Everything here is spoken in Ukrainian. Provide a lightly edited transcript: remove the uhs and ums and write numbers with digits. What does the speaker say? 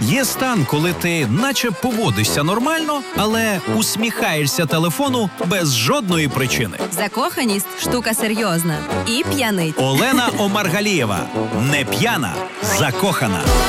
Є стан, коли ти наче поводишся нормально, але усміхаєшся телефону без жодної причини. Закоханість – штука серйозна. І п'янить. Олена Омаргалієва. Не п'яна, закохана.